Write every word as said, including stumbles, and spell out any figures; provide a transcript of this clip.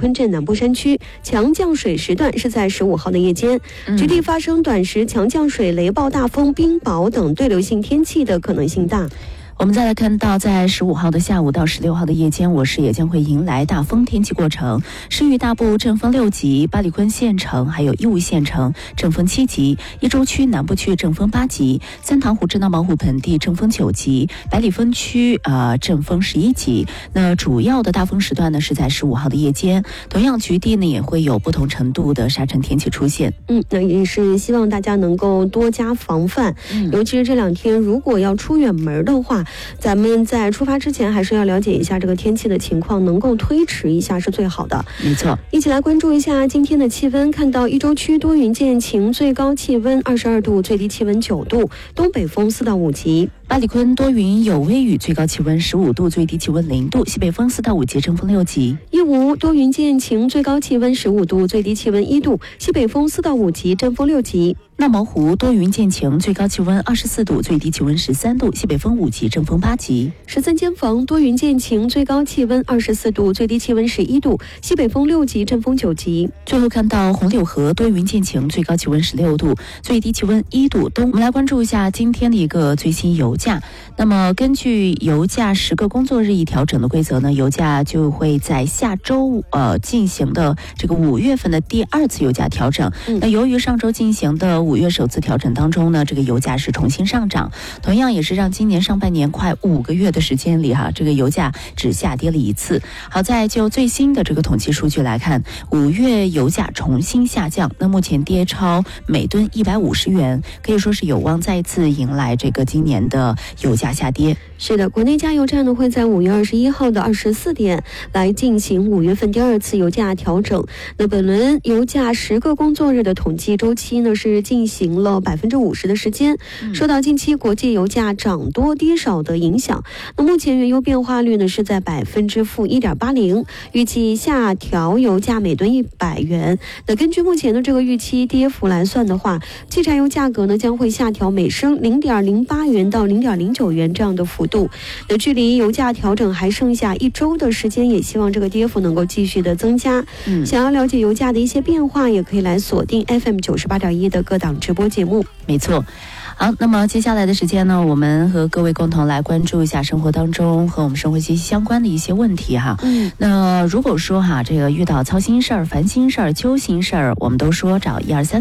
坤镇南部山区，强降水时段是在十五号的夜间，局地发生短时强降水、雷暴大风、冰雹等对流性天气的可能性大。 我们再来看到，在十五号的下午到十六号的夜间，我市也将会迎来大风天气过程，市域大部阵风六级，八里坤县城还有义乌县城阵风七级，一州区南部区阵风八级，三塘湖至闹毛湖盆地阵风九级，百里分区呃阵风十一级。那主要的大风时段呢是在十五号的夜间，同样局地呢也会有不同程度的沙尘天气出现。 嗯，那也是希望大家能够多加防范，嗯、尤其是这两天如果要出远门的话，咱们在出发之前还是要了解一下这个天气的情况，能够推迟一下是最好的。 没错， 一起来关注一下今天的气温。看到一州区多云见晴，最高气温二十二度，最低气温九度，东北风四到五级。 八里坤多云有微雨，最高气温十五度，最低气温零度，西北风四到五级，阵风六级。 义乌多云见晴，最高气温十五度，最低气温一度，西北风四到五级，阵风六级。 闹毛湖多云见晴，最高气温二十四度，最低气温十三度，西北风五级，阵风八级。 十三间房多云见晴，最高气温二十四度，最低气温十一度，西北风六级，阵风九级。 最后看到红柳河多云见晴，最高气温十六度，最低气温一度东。我们来关注一下今天的一个最新油价。那么根据油价十个工作日一调整的规则呢，油价就会在下周呃进行的这个五月份的第二次油价调整。嗯、那由于上周进行的五月首次调整当中呢，这个油价是重新上涨，同样也是让今年上半年快五个月的时间里哈，这个油价只下跌了一次。好在就最新的这个统计数据来看，五月油价重新下降，那目前跌超每吨一百五十元，可以说是有望再次迎来这个今年的油价下跌。 是的，国内加油站呢会在五月二十一号的二十四点来进行五月份第二次油价调整。那本轮油价十个工作日的统计周期呢是进行了百分之五十的时间，受到近期国际油价涨多跌少的影响，那目前原油变化率呢是在百分之负一点八零，预计下调油价每吨一百元。那根据目前的这个预期跌幅来算的话，汽柴油价格呢将会下调每升零点零八元到零点零九元这样的幅度。那距离油价调整还剩下一周的时间，也希望这个跌幅能够继续的增加。嗯，想要了解油价的一些变化，也可以来锁定 F M 九十八点一的各档直播节目。 没错。好，那么接下来的时间呢，我们和各位共同来关注一下生活当中和我们生活息息相关的一些问题哈。嗯，那如果说哈，这个遇到操心事儿、烦心事儿、揪心事儿，我们都说找一二三。